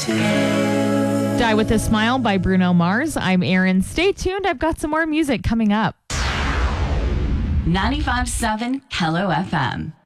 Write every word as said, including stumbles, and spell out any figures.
Die with a Smile by Bruno Mars. I'm Erin. Stay tuned. I've got some more music coming up. ninety-five point seven Hello F M.